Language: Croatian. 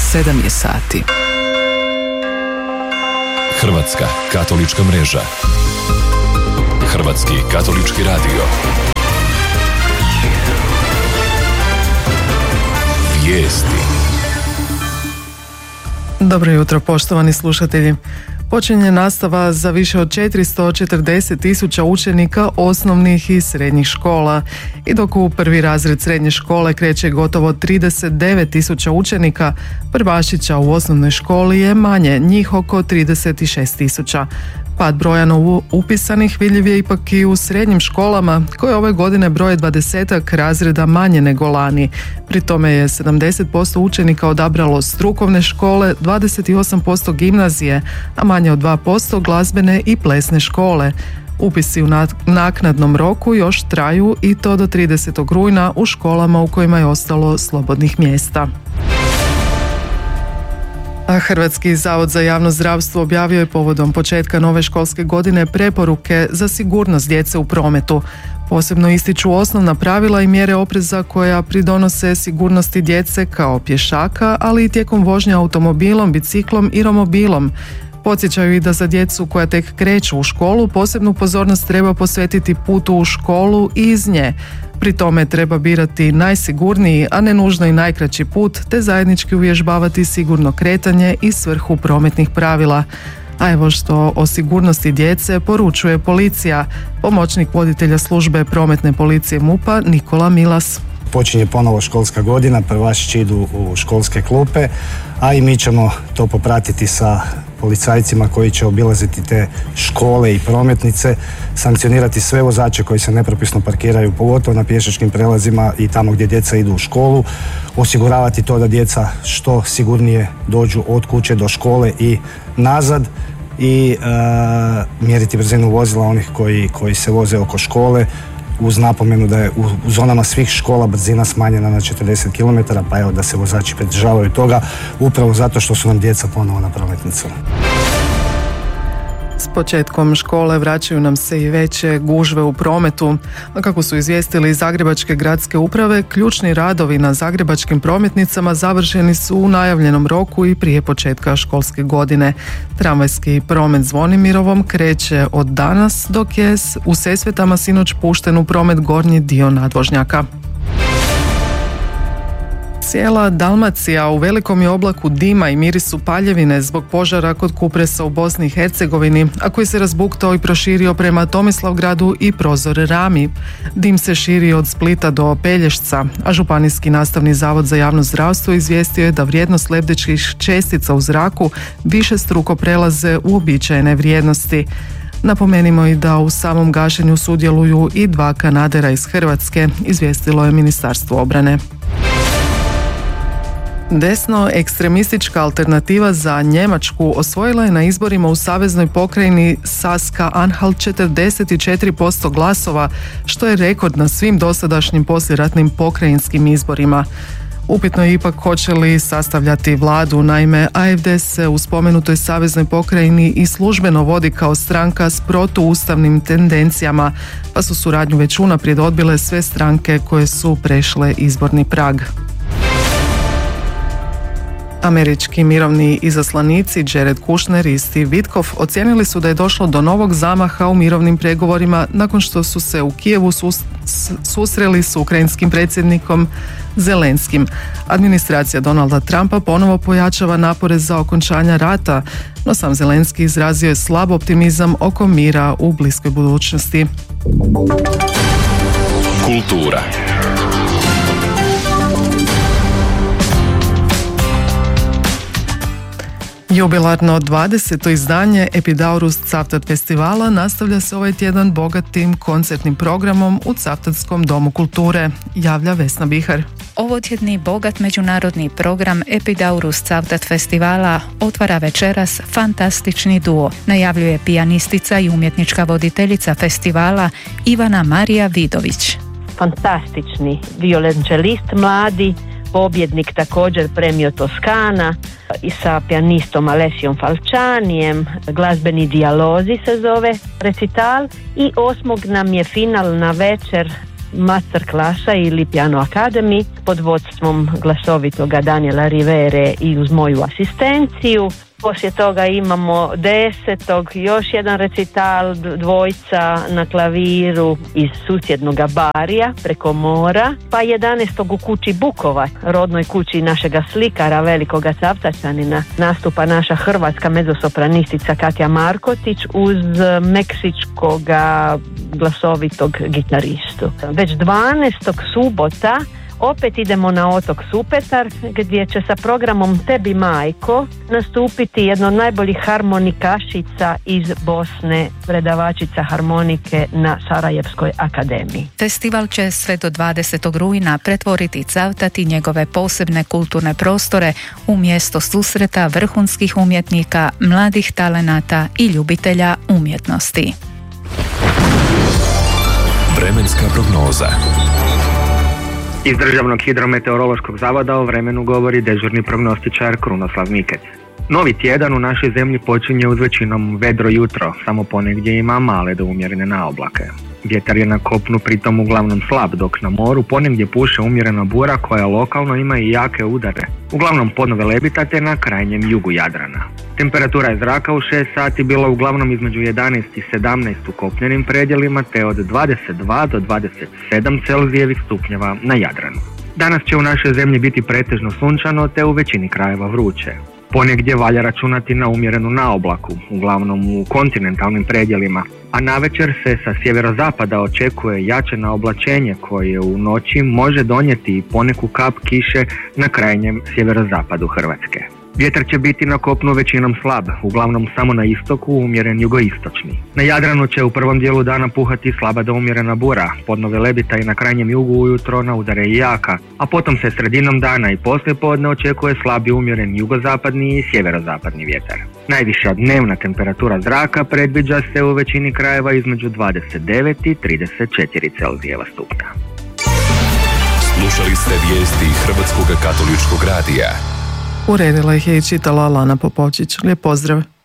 7 je sati. Hrvatska katolička mreža. Hrvatski katolički radio. Vijesti. Dobro jutro, poštovani slušatelji. Počinje nastava za više od 440.000 učenika osnovnih i srednjih škola. I dok u prvi razred srednje škole kreće gotovo 39.000 učenika, prvašića u osnovnoj školi je manje, njih oko 36.000. Pad broja upisanih vidljiv je ipak i u srednjim školama, koje ove godine broje 20 razreda manje nego lani. Pri tome je 70% učenika odabralo strukovne škole, 28% gimnazije, a manje od 2% glazbene i plesne škole. Upisi u naknadnom roku još traju i to do 30. rujna u školama u kojima je ostalo slobodnih mjesta. A Hrvatski zavod za javno zdravstvo objavio je povodom početka nove školske godine preporuke za sigurnost djece u prometu. Posebno ističu osnovna pravila i mjere opreza koja pridonose sigurnosti djece kao pješaka, ali i tijekom vožnje automobilom, biciklom i romobilom. Podsjećaju i da za djecu koja tek kreću u školu posebnu pozornost treba posvetiti putu u školu i iz nje. Pri tome treba birati najsigurniji, a ne nužno i najkraći put, te zajednički uvježbavati sigurno kretanje i svrhu prometnih pravila. A evo što o sigurnosti djece poručuje policija. Pomoćnik voditelja službe prometne policije MUP-a Nikola Milas. Počinje ponovo školska godina, prvašići idu u školske klupe, a i mi ćemo to popratiti sa policajcima koji će obilaziti te škole i prometnice, sankcionirati sve vozače koji se nepropisno parkiraju, pogotovo na pješačkim prelazima i tamo gdje djeca idu u školu, osiguravati to da djeca što sigurnije dođu od kuće do škole i nazad i mjeriti brzinu vozila onih koji se voze oko škole, uz napomenu da je u zonama svih škola brzina smanjena na 40 km, pa evo da se vozači pridržavaju toga, upravo zato što su nam djeca ponovo na prometnicama. S početkom škole vraćaju nam se i veće gužve u prometu, a kako su izvijestili iz Zagrebačke gradske uprave, ključni radovi na zagrebačkim prometnicama završeni su u najavljenom roku i prije početka školske godine. Tramvajski promet Zvonimirovom kreće od danas, dok je u Sesvetama sinoć pušten u promet gornji dio nadvožnjaka. Cijela Dalmacija u velikom je oblaku dima i mirisu paljevine zbog požara kod Kupresa u Bosni i Hercegovini, a koji se razbuktao i proširio prema Tomislavgradu i Prozor Rami. Dim se širi od Splita do Pelješca, a Županijski nastavni zavod za javno zdravstvo izvijestio je da vrijednost lebdećih čestica u zraku višestruko prelaze uobičajene vrijednosti. Napomenimo i da u samom gašenju sudjeluju i 2 kanadera iz Hrvatske, izvijestilo je Ministarstvo obrane. Desno ekstremistička alternativa za Njemačku osvojila je na izborima u saveznoj pokrajini Saska-Anhalt 44% glasova, što je rekord na svim dosadašnjim poslijeratnim pokrajinskim izborima. Upitno je ipak hoće li sastavljati vladu, naime AfD se u spomenutoj saveznoj pokrajini i službeno vodi kao stranka s protuustavnim tendencijama, pa su suradnju već unaprijed odbile sve stranke koje su prešle izborni prag. Američki mirovni izaslanici Jared Kushner i Steve Witkoff ocijenili su da je došlo do novog zamaha u mirovnim pregovorima nakon što su se u Kijevu susreli s ukrajinskim predsjednikom Zelenskim. Administracija Donalda Trumpa ponovo pojačava napore za okončanje rata, no sam Zelenski izrazio je slab optimizam oko mira u bliskoj budućnosti. Kultura. Jubilarno 20. izdanje Epidaurus Cavtat festivala nastavlja se ovaj tjedan bogatim koncertnim programom u Cavtatskom domu kulture, javlja Vesna Bihar. Ovotjedni bogat međunarodni program Epidaurus Cavtat festivala otvara večeras fantastični duo, najavljuje pijanistica i umjetnička voditeljica festivala Ivana Marija Vidović. Fantastični violončelist mladi, pobjednik također premio Toskana, i sa pijanistom Alessijom Falčanijem, glazbeni dijalozi se zove recital, i 8. nam je finalna večer master klasa ili Piano Academy pod vodstvom glasovitoga Daniela Rivere i uz moju asistenciju. Poslije toga imamo 10. još jedan recital, dvojca na klaviru iz susjednog Barija preko mora, pa 11. u kući Bukova, rodnoj kući našega slikara, velikoga Cavtačanina, nastupa naša hrvatska mezzosopranistica Katja Markotić uz meksičkoga glasovitog gitaristu. Već 12. subota opet idemo na otok Supetar, gdje će sa programom Tebi majko nastupiti jedno od najboljih harmonikašica iz Bosne, predavačica harmonike na Sarajevskoj akademiji. Festival će sve do 20. rujna pretvoriti Cavtat i njegove posebne kulturne prostore u mjesto susreta vrhunskih umjetnika, mladih talenata i ljubitelja umjetnosti. Vremenska prognoza. Iz Državnog hidrometeorološkog zavoda o vremenu govori dežurni prognostičar Krunoslav Mikec. Novi tjedan u našoj zemlji počinje uz većinom vedro jutro, samo ponegdje ima male do umjerene naoblake. Vjetar je na kopnu pritom uglavnom slab, dok na moru ponegdje puše umjerena bura koja lokalno ima i jake udare, uglavnom podno Velebita te na krajnjem jugu Jadrana. Temperatura je zraka u 6 sati bila uglavnom između 11 i 17 u kopnenim predjelima te od 22 do 27 Celzijevih stupnjeva na Jadranu. Danas će u našoj zemlji biti pretežno sunčano te u većini krajeva vruće. Ponegdje valja računati na umjerenu naoblaku, uglavnom u kontinentalnim predjelima, a navečer se sa sjeverozapada očekuje jače naoblačenje koje u noći može donijeti i poneku kap kiše na krajnjem sjeverozapadu Hrvatske. Vjetar će biti na kopnu većinom slab, uglavnom samo na istoku umjeren jugoistočni. Na Jadranu će u prvom dijelu dana puhati slaba do umjerena bura, podno Velebita i na krajnjem jugu ujutro na udare i jaka, a potom se sredinom dana i poslije podne očekuje slabi umjeren jugozapadni i sjeverozapadni vjetar. Najviša dnevna temperatura zraka predviđa se u većini krajeva između 29 i 34 Celzijeva stupnja. Slušali ste vijesti Hrvatskog katoličkog radija. Uredila ih je i čitala Lana Popovčić. Lijep pozdrav.